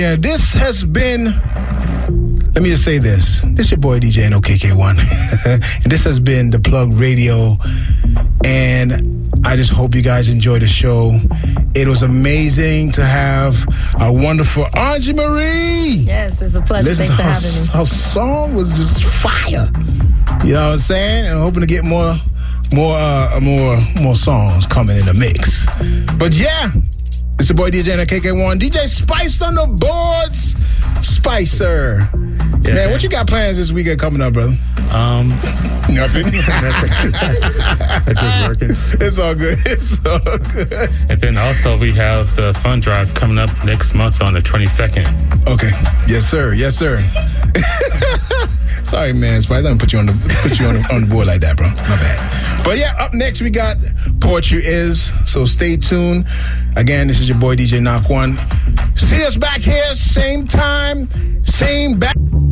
Yeah, this has been, let me just say this. This is your boy DJ NOKK1. And this has been The Plug Radio. And I just hope you guys enjoyed the show. It was amazing to have our wonderful Angie Marie. Yes, it's a pleasure. Listen Thanks to for having me. her song was just fire. You know what I'm saying? And I'm hoping to get more songs coming in the mix. But yeah, it's your boy DJ NOKK1. DJ Spice on the boards. Spicer. Yeah, man, what you got plans this weekend coming up, brother? Nothing. It's just working. It's all good. It's all good. And then also we have the fund drive coming up next month on the 22nd. Okay. Yes, sir. Yes, sir. Sorry, man. Spice, I didn't put you on the board like that, bro. My bad. But yeah, up next we got Poetry Is. So stay tuned. Again, this is your boy DJ Knock One. See us back here, same time, same back.